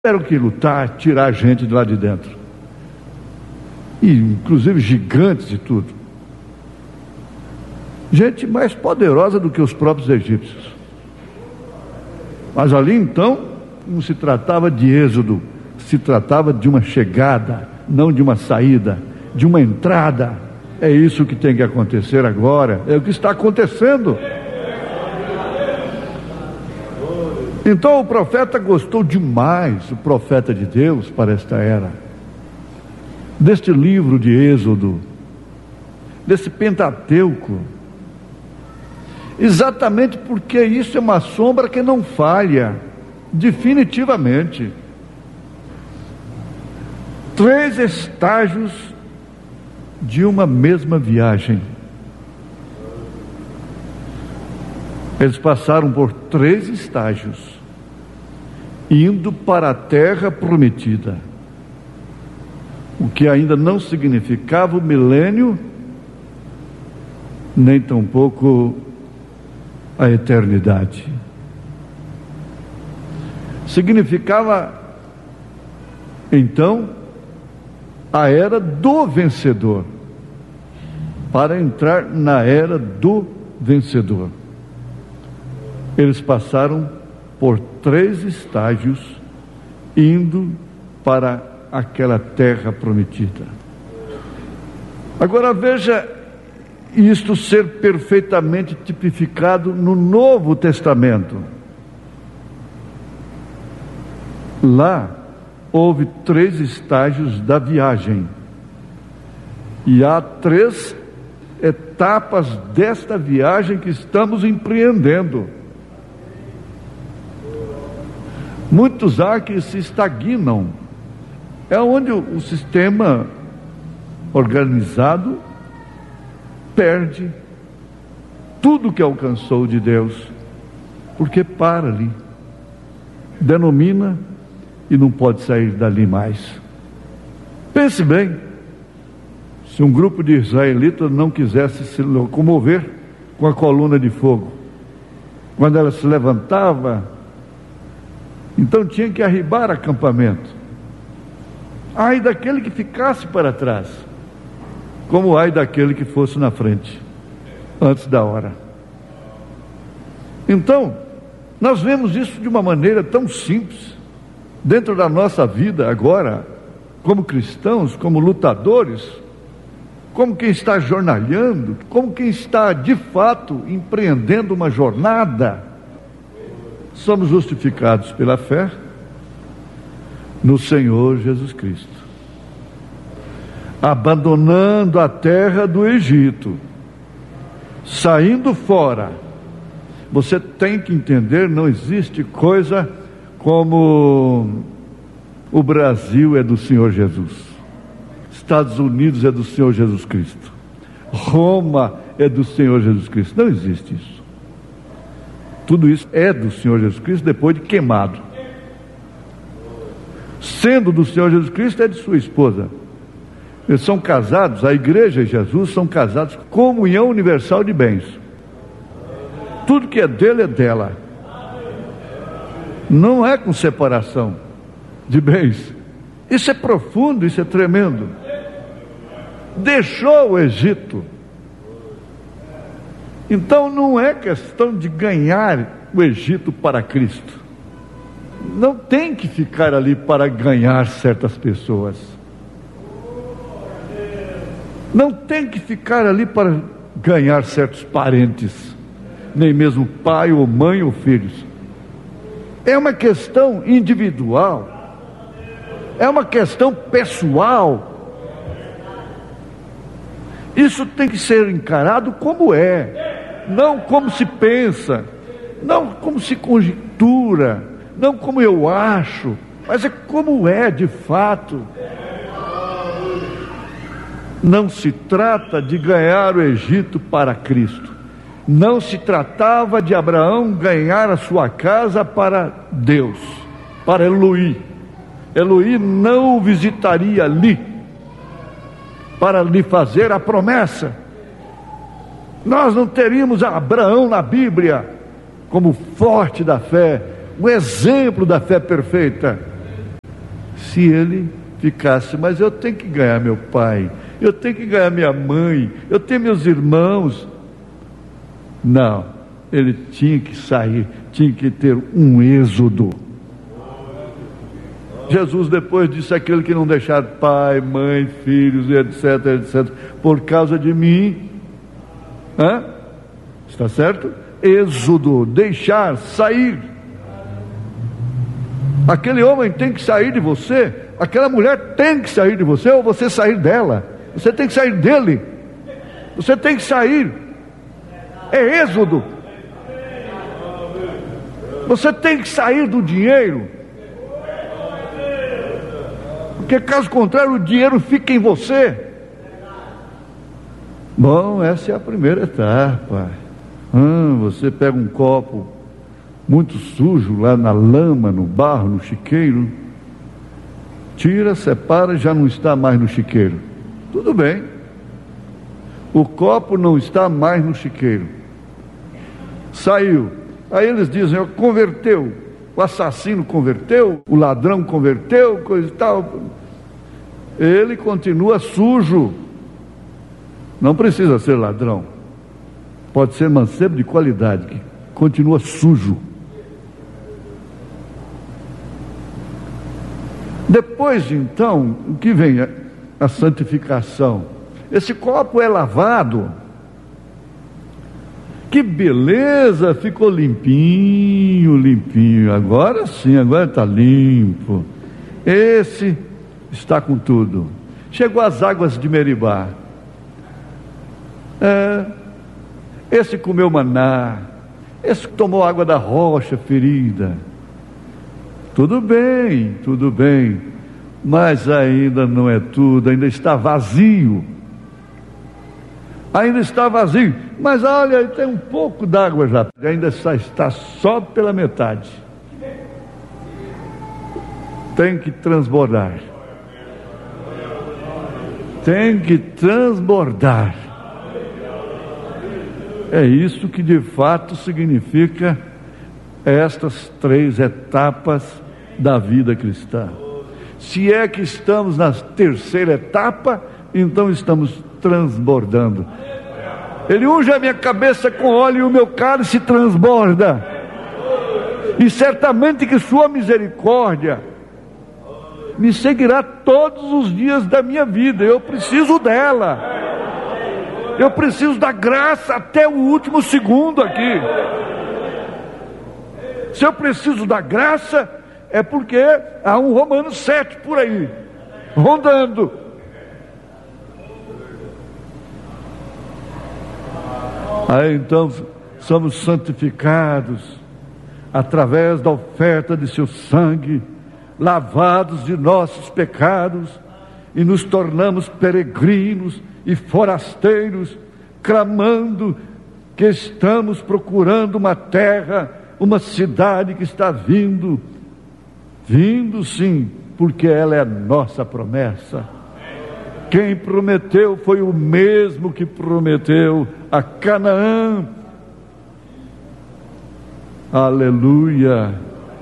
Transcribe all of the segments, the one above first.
Tiveram que lutar, tirar a gente de lá de dentro. E inclusive gigantes e tudo. Gente mais poderosa do que os próprios egípcios. Mas ali então, não se tratava de êxodo, se tratava de uma chegada, não de uma saída, de uma entrada. É isso que tem que acontecer agora, é o que está acontecendo. Então o profeta gostou demais, o profeta de Deus, para esta era, deste livro de Êxodo, desse Pentateuco, exatamente porque isso é uma sombra que não falha, definitivamente. 3 estágios de uma mesma viagem. Eles passaram por 3 estágios, indo para a terra prometida, o que ainda não significava o milênio, nem tampouco a eternidade. Significava, então, a era do vencedor, para entrar na era do vencedor. Eles passaram por 3 estágios, indo para aquela terra prometida. Agora veja isto ser perfeitamente tipificado no Novo Testamento. Lá houve 3 estágios da viagem, e há 3 etapas desta viagem que estamos empreendendo. Muitos há que se estagnam, é onde o sistema organizado perde tudo que alcançou de Deus, porque para ali, denomina e não pode sair dali mais. Pense bem, se um grupo de israelitas não quisesse se locomover com a coluna de fogo, quando ela se levantava, então tinha que arribar acampamento. Ai daquele que ficasse para trás, como ai daquele que fosse na frente, antes da hora. Então, nós vemos isso de uma maneira tão simples, dentro da nossa vida agora, como cristãos, como lutadores, como quem está jornalhando, como quem está de fato empreendendo uma jornada. Somos justificados pela fé no Senhor Jesus Cristo, abandonando a terra do Egito, saindo fora. Você tem que entender, não existe coisa como o Brasil é do Senhor Jesus, Estados Unidos é do Senhor Jesus Cristo, Roma é do Senhor Jesus Cristo. Não existe isso. Tudo isso é do Senhor Jesus Cristo depois de queimado. Sendo do Senhor Jesus Cristo, é de sua esposa. Eles são casados, a igreja e Jesus são casados com comunhão universal de bens. Tudo que é dele é dela. Não é com separação de bens. Isso é profundo, isso é tremendo. Deixou o Egito. Então não é questão de ganhar o Egito para Cristo. Não tem que ficar ali para ganhar certas pessoas. Não tem que ficar ali para ganhar certos parentes, nem mesmo pai ou mãe ou filhos. É uma questão individual. É uma questão pessoal. Isso tem que ser encarado como é, não como se pensa, não como se conjectura, não como eu acho, mas é como é de fato. Não se trata de ganhar o Egito para Cristo. Não se tratava de Abraão ganhar a sua casa para Deus, para Eloí. Eloí não o visitaria ali para lhe fazer a promessa. Nós não teríamos Abraão na Bíblia como forte da fé, um exemplo da fé perfeita. se ele ficasse, mas eu tenho que ganhar meu pai, eu tenho que ganhar minha mãe, eu tenho meus irmãos. Não, ele tinha que sair, tinha que ter um êxodo. Jesus depois disse: aquele que não deixar pai, mãe, filhos, etc, etc, por causa de mim, está certo? Êxodo, deixar, sair. Aquele homem tem que sair de você, aquela mulher tem que sair de você, ou você sair dela. Você tem que sair dele, você tem que sair. É êxodo. Você tem que sair do dinheiro, porque caso contrário o dinheiro fica em você. Bom, essa é a primeira etapa. Você pega um copo muito sujo lá na lama, no barro, no chiqueiro, tira, separa, já não está mais no chiqueiro. Tudo bem, o copo não está mais no chiqueiro, saiu. Aí eles dizem: converteu, o assassino converteu, o ladrão converteu, coisa e tal. Ele continua sujo. Não precisa ser ladrão, pode ser mancebo de qualidade, que continua sujo. Depois então, o que vem? A santificação. Esse copo é lavado, que beleza, ficou limpinho, limpinho. Agora sim, agora está limpo. Esse está com tudo. Chegou às águas de Meribá. Esse comeu maná, esse tomou água da rocha ferida. Tudo bem, mas ainda não é tudo, ainda está vazio. Ainda está vazio, mas olha, tem um pouco d'água já, ainda está só pela metade. Tem que transbordar. Tem que transbordar. É isso que de fato significa estas 3 etapas da vida cristã. Se é que estamos na terceira etapa, então estamos transbordando. Ele unge a minha cabeça com óleo e o meu cálice transborda. E certamente que sua misericórdia me seguirá todos os dias da minha vida. Eu preciso dela. Eu preciso da graça até o último segundo aqui. Se eu preciso da graça, é porque há um Romanos 7 por aí, rondando. Aí então somos santificados através da oferta de seu sangue, lavados de nossos pecados, e nos tornamos peregrinos e forasteiros, clamando que estamos procurando uma terra, uma cidade que está vindo sim, porque ela é a nossa promessa. Quem prometeu foi o mesmo que prometeu a Canaã. Aleluia.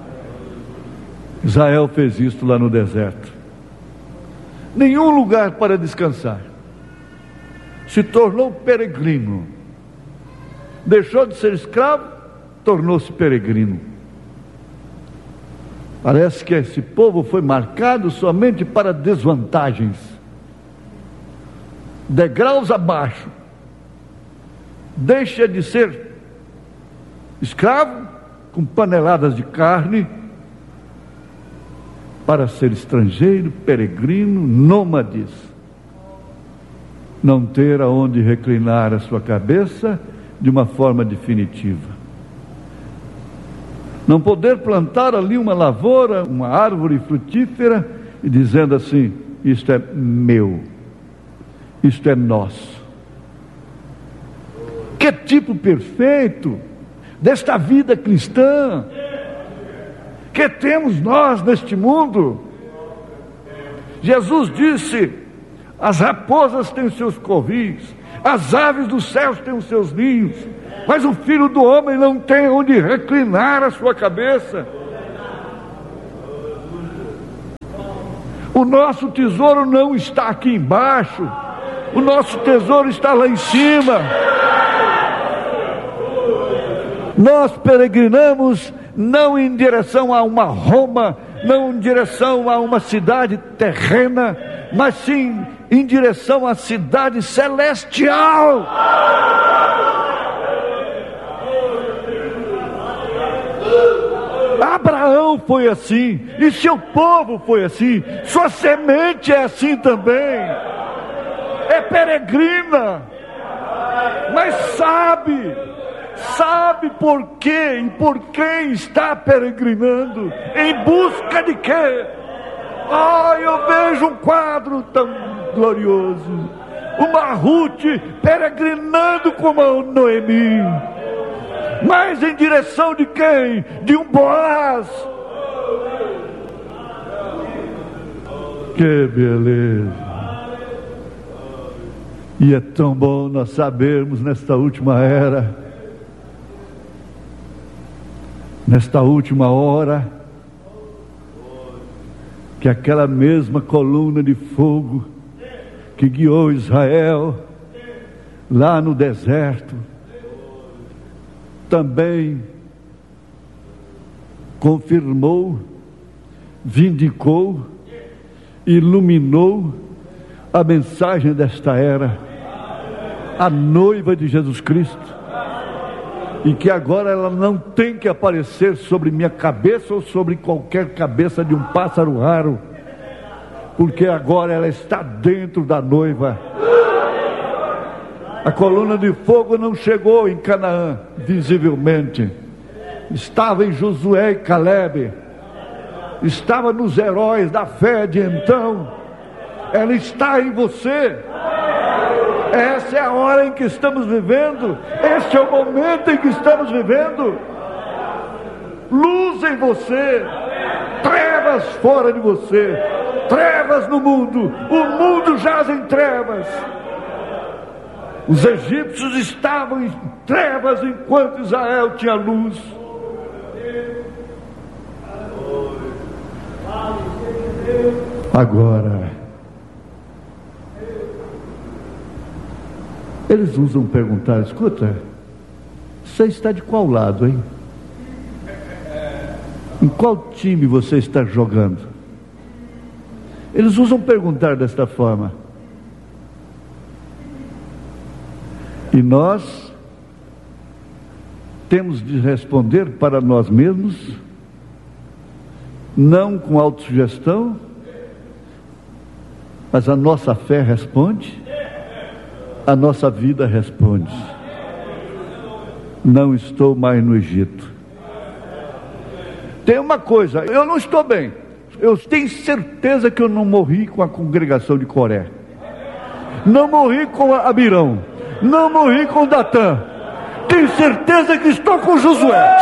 Israel fez isto lá no deserto. Nenhum lugar para descansar. Se tornou peregrino. Deixou de ser escravo, tornou-se peregrino. Parece que esse povo foi marcado somente para desvantagens, degraus abaixo. Deixa de ser escravo com paneladas de carne para ser estrangeiro, peregrino, nômades. Não ter aonde reclinar a sua cabeça de uma forma definitiva. Não poder plantar ali uma lavoura, uma árvore frutífera e dizendo assim: isto é meu, isto é nosso. Que tipo perfeito desta vida cristã que temos nós neste mundo. Jesus disse: as raposas têm os seus covis, as aves dos céus têm os seus ninhos, mas o Filho do Homem não tem onde reclinar a sua cabeça. O nosso tesouro não está aqui embaixo, o nosso tesouro está lá em cima. Nós peregrinamos não em direção a uma Roma, não em direção a uma cidade terrena, mas sim em direção à cidade celestial. Abraão foi assim, e seu povo foi assim, sua semente é assim também, é peregrina, mas sabe por quê e por quem está peregrinando, em busca de quê? Eu vejo um quadro tão glorioso, uma Ruth peregrinando como a Noemi, mas em direção de quem? De um Boaz. Que beleza! E é tão bom nós sabermos nesta última era, nesta última hora, que aquela mesma coluna de fogo que guiou Israel lá no deserto, também confirmou, vindicou, iluminou a mensagem desta era, a noiva de Jesus Cristo, e que agora ela não tem que aparecer sobre minha cabeça ou sobre qualquer cabeça de um pássaro raro, porque agora ela está dentro da noiva. A coluna de fogo não chegou em Canaã, visivelmente. Estava em Josué e Calebe. Estava nos heróis da fé de então. Ela está em você. Essa é a hora em que estamos vivendo. Este é o momento em que estamos vivendo. Luz em você. Trevas fora de você. Trevas no mundo. O mundo jaz em trevas. Os egípcios estavam em trevas enquanto Israel tinha luz. Agora, eles usam perguntar: escuta, você está de qual lado, hein? Em qual time você está jogando? Eles usam perguntar desta forma. E nós temos de responder para nós mesmos, não com autossugestão, mas a nossa fé responde, a nossa vida responde. Não estou mais no Egito. Tem uma coisa, eu não estou bem. Eu tenho certeza que eu não morri com a congregação de Coré, não morri com a Abirão, não morri com Datã. Tenho certeza que estou com Josué.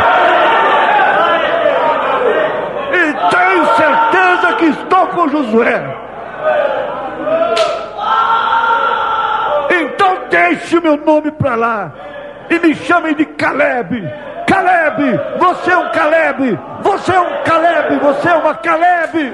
E tenho certeza que estou com Josué. Então deixe meu nome para lá e me chamem de Calebe. Calebe, você é um Calebe. Você é um Calebe, você é uma Calebe.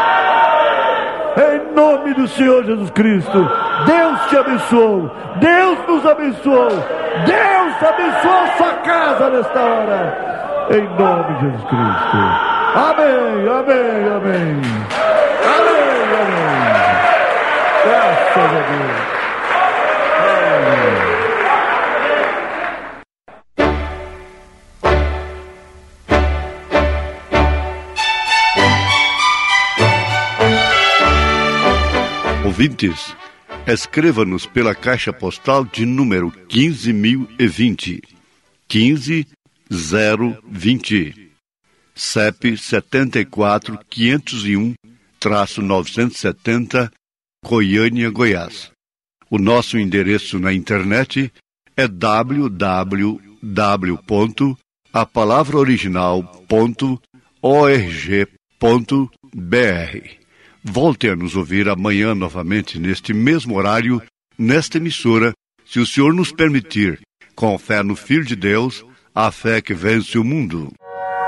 Em nome do Senhor Jesus Cristo, Deus te abençoou, Deus nos abençoou, Deus abençoou sua casa nesta hora, em nome de Jesus Cristo. Amém, amém, amém. Amém, amém. Graças a Deus. Amém. Ouvintes, escreva-nos pela caixa postal de número 15.020, 15020, CEP 74.501-970, Goiânia, Goiás. O nosso endereço na internet é www.apalavraoriginal.org.br. Volte a nos ouvir amanhã novamente neste mesmo horário, nesta emissora, se o Senhor nos permitir, com fé no Filho de Deus, a fé que vence o mundo.